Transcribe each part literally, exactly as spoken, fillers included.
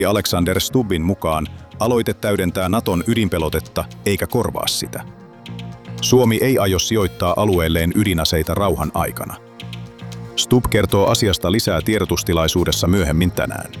Alexander Stubbin mukaan aloite täydentää Naton ydinpelotetta eikä korvaa sitä. Suomi ei aio sijoittaa alueelleen ydinaseita rauhan aikana. Stubb kertoo asiasta lisää tiedotustilaisuudessa myöhemmin tänään.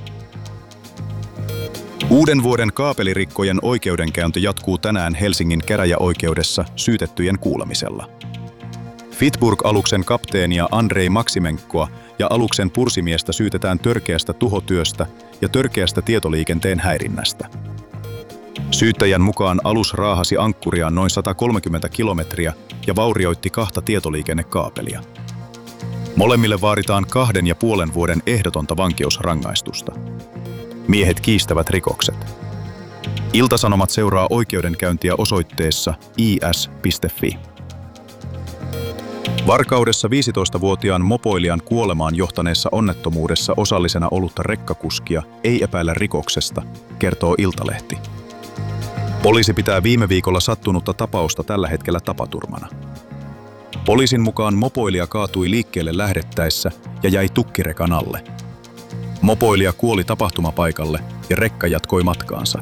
Uuden vuoden kaapelirikkojen oikeudenkäynti jatkuu tänään Helsingin käräjäoikeudessa syytettyjen kuulemisella. Fitburg-aluksen kapteenia Andrei Maksimenkoa ja aluksen pursimiestä syytetään törkeästä tuhotyöstä ja törkeästä tietoliikenteen häirinnästä. Syyttäjän mukaan alus raahasi ankkuriaan noin sata kolmekymmentä kilometriä ja vaurioitti kahta tietoliikennekaapelia. Molemmille vaaditaan kahden ja puolen vuoden ehdotonta vankeusrangaistusta. Miehet kiistävät rikokset. Ilta-Sanomat seuraa oikeudenkäyntiä osoitteessa i s piste f i. Varkaudessa viisitoistavuotiaan mopoilijan kuolemaan johtaneessa onnettomuudessa osallisena ollutta rekkakuskia ei epäillä rikoksesta, kertoo Iltalehti. Poliisi pitää viime viikolla sattunutta tapausta tällä hetkellä tapaturmana. Poliisin mukaan mopoilija kaatui liikkeelle lähdettäessä ja jäi tukkirekan alle. Mopoilija kuoli tapahtumapaikalle ja rekka jatkoi matkaansa.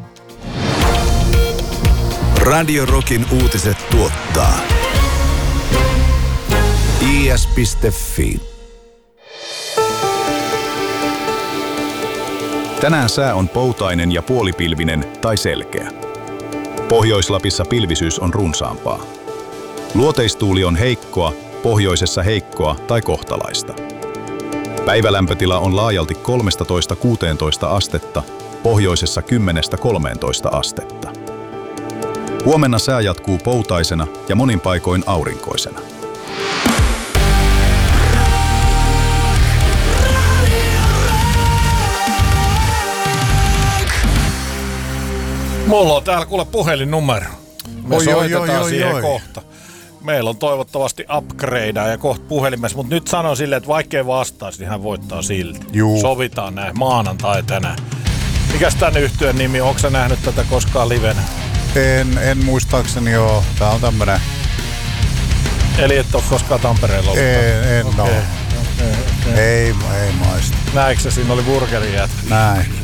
Radio Rockin uutiset tuottaa i s piste f i. Tänään sää on poutainen ja puolipilvinen tai selkeä. Pohjois-Lapissa pilvisyys on runsaampaa. Luoteistuuli on heikkoa, pohjoisessa heikkoa tai kohtalaista. Päivälämpötila on laajalti kolmetoista kuusitoista astetta, pohjoisessa kymmenestä kolmeentoista astetta. Huomenna sää jatkuu poutaisena ja monin paikoin aurinkoisena. Mulla on täällä kuule puhelinnumero. Me oi, soitetaan oi, oi, siihen oi. kohta. Meillä on toivottavasti upgradea ja kohta puhelimessa, mutta nyt sanon silleen, että vaikkei vastaisi, niin hän voittaa silti. Juu. Sovitaan näin maanantai tänään. Mikäs tän yhtyön nimi? Onko sä nähnyt tätä koskaan livenä? En, en muistaakseni oo. Tää on tämmönen... Eli et oo koskaan Tampereella ollut? En, en okay. oo. Okay, okay. Ei, ei maista. Näikö sä, siinä oli burgerin jätkä? Näin.